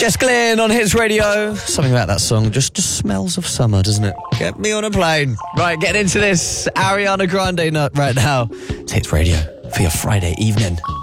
Jess Glynn on Hits Radio. Something about that song just smells of summer, doesn't it? Get me on a plane. Right, get into this. Ariana Grande right now. It's Hits Radio for your Friday evening.